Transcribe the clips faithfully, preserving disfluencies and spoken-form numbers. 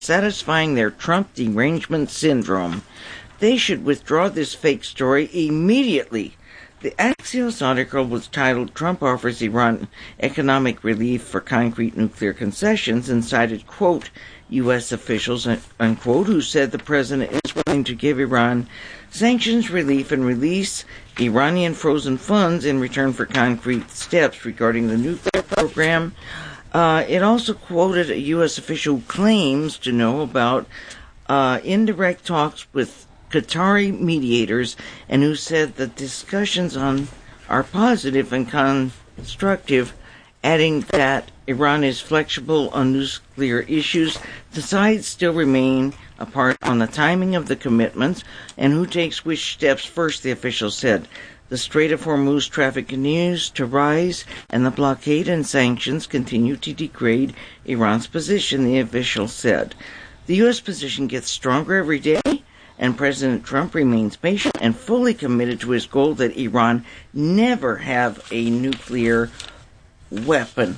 satisfying their Trump derangement syndrome. They should withdraw this fake story immediately. The Axios article was titled, Trump Offers Iran Economic Relief for Concrete Nuclear Concessions, and cited, quote, U S officials, unquote, who said the president is willing to give Iran sanctions relief and release Iranian frozen funds in return for concrete steps regarding the nuclear program. Uh, it also quoted a U S official who claims to know about uh, indirect talks with Qatari mediators and who said that discussions on are positive and constructive, adding that Iran is flexible on nuclear issues. The sides still remain apart on the timing of the commitments and who takes which steps first, the official said. The Strait of Hormuz traffic continues to rise, and the blockade and sanctions continue to degrade Iran's position, the official said. The U S position gets stronger every day, and President Trump remains patient and fully committed to his goal that Iran never have a nuclear weapon.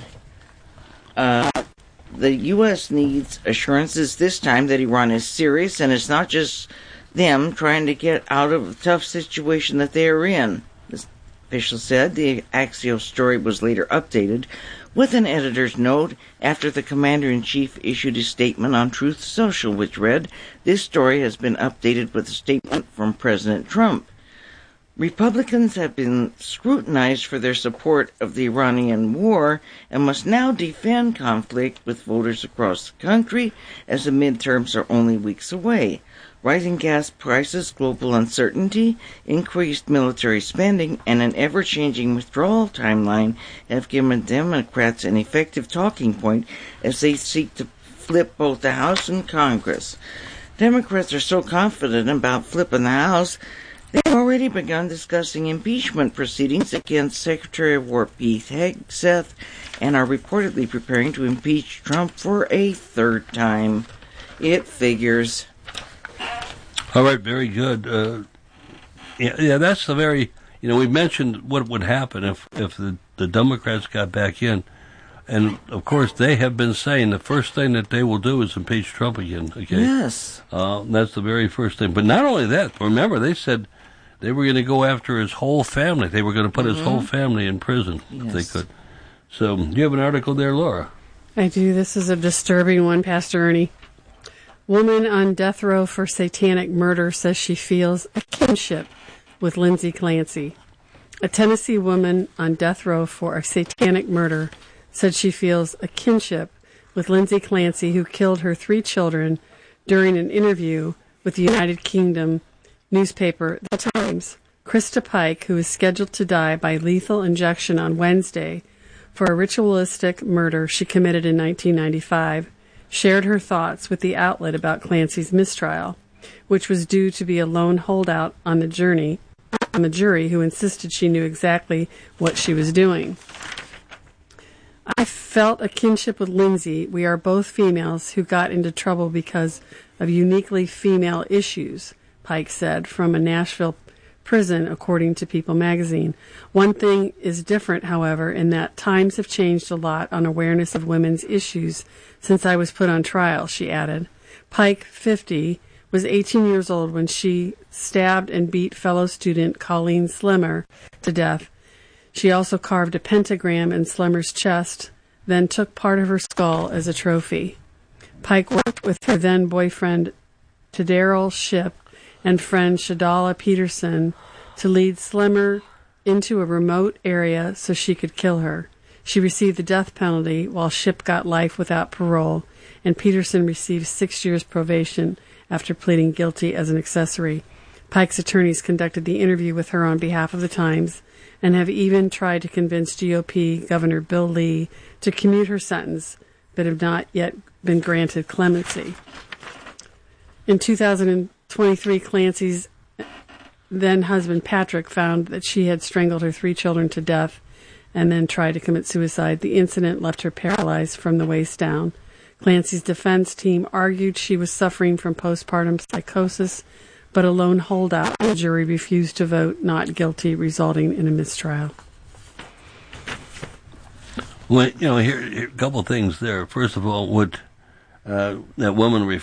Uh, the U S needs assurances this time that Iran is serious, and it's not just them trying to get out of the tough situation that they are in. The official said the Axios story was later updated with an editor's note after the commander-in-chief issued a statement on Truth Social, which read, this story has been updated with a statement from President Trump. Republicans have been scrutinized for their support of the Iranian war and must now defend conflict with voters across the country as the midterms are only weeks away. Rising gas prices, global uncertainty, increased military spending, and an ever-changing withdrawal timeline have given Democrats an effective talking point as they seek to flip both the House and Congress. Democrats are so confident about flipping the House, they've already begun discussing impeachment proceedings against Secretary of War Pete Hegseth and are reportedly preparing to impeach Trump for a third time. It figures. All right, very good. Uh, yeah, yeah, that's the very, you know, we mentioned what would happen if, if the, the Democrats got back in. And, of course, they have been saying the first thing that they will do is impeach Trump again. Okay? Yes. Uh, that's the very first thing. But not only that, remember, they said they were going to go after his whole family. They were going to put mm-hmm. his whole family in prison yes. if they could. So, do you have an article there, Laura? I do. This is a disturbing one, Pastor Ernie. Woman on death row for satanic murder says she feels a kinship with Lindsay Clancy. A Tennessee woman on death row for a satanic murder said she feels a kinship with Lindsay Clancy, who killed her three children during an interview with the United Kingdom newspaper The Times. Krista Pike, who is scheduled to die by lethal injection on Wednesday for a ritualistic murder she committed in nineteen ninety-five, shared her thoughts with the outlet about Clancy's mistrial, which was due to be a lone holdout on the journey on the jury who insisted she knew exactly what she was doing. I felt a kinship with Lindsay. We are both females who got into trouble because of uniquely female issues, Pike said from a Nashville prison, according to People magazine. One thing is different, however, in that times have changed a lot on awareness of women's issues since I was put on trial, she added. Pike, fifty, was eighteen years old when she stabbed and beat fellow student Colleen Slimmer to death. She also carved a pentagram in Slimmer's chest, then took part of her skull as a trophy. Pike worked with her then-boyfriend Tadaryl Shipp and friend Shadala Peterson to lead Slimmer into a remote area so she could kill her. She received the death penalty while Shipp got life without parole, and Peterson received six years probation after pleading guilty as an accessory. Pike's attorneys conducted the interview with her on behalf of the Times and have even tried to convince G O P Governor Bill Lee to commute her sentence, but have not yet been granted clemency. In two thousand twenty-three, Clancy's then-husband Patrick found that she had strangled her three children to death and then tried to commit suicide. The incident left her paralyzed from the waist down. Clancy's defense team argued she was suffering from postpartum psychosis, but a lone holdout, the jury refused to vote not guilty, resulting in a mistrial. Well, you know, here, here a couple things there. First of all, what uh, that woman